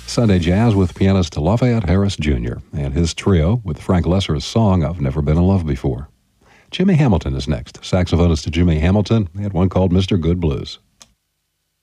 Sunday Jazz with pianist Lafayette Harris Jr. and his trio with Frank Lesser's song I've Never Been in Love Before. Jimmy Hamilton is next. Saxophonist Jimmy Hamilton had one called Mr. Good Blues.